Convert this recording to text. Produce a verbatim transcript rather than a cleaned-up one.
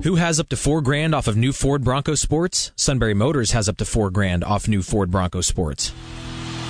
Who has up to four grand off of new Ford Bronco Sports? Sunbury Motors has up to four grand off new Ford Bronco Sports.